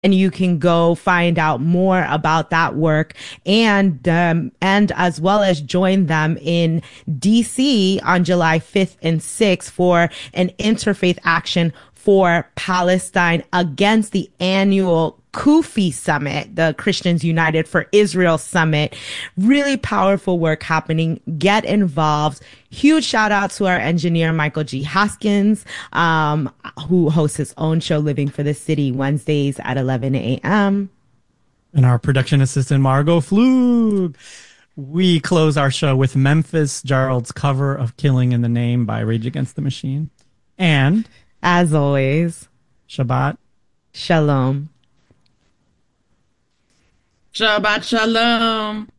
and you can go find out more about that work and as well as join them in DC on July 5th and 6th for an interfaith action for Palestine against the annual Kufi Summit, the Christians United for Israel Summit. Really powerful work happening. Get involved. Huge shout out to our engineer, Michael G. Haskins, who hosts his own show, Living for the City, Wednesdays at 11 a.m. And our production assistant, Margot Flug. We close our show with Memphis Gerald's cover of Killing in the Name by Rage Against the Machine. And, as always, Shabbat Shalom. Shabbat Shalom.